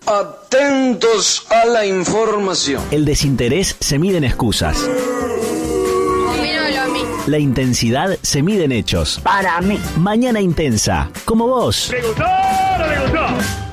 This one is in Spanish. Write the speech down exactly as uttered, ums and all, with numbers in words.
Atentos a la información. El desinterés se mide en excusas. La intensidad se mide en hechos. Para mí. Mañana intensa, como vos. ¿Le gustó o no le gustó?